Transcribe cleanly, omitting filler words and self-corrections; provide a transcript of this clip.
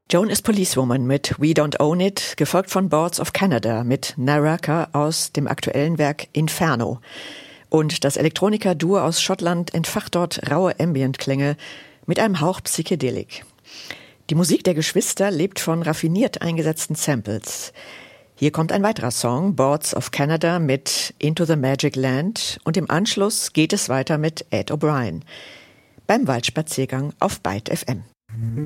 Joan is Policewoman mit We Don't Own It, gefolgt von Boards of Canada mit Naraka aus dem aktuellen Werk Inferno. Und das Elektroniker-Duo aus Schottland entfacht dort raue Ambient-Klänge mit einem Hauch Psychedelik. Die Musik der Geschwister lebt von raffiniert eingesetzten Samples. Hier kommt ein weiterer Song, Boards of Canada mit Into the Magic Land, und im Anschluss geht es weiter mit Ed O'Brien beim Waldspaziergang auf Byte FM.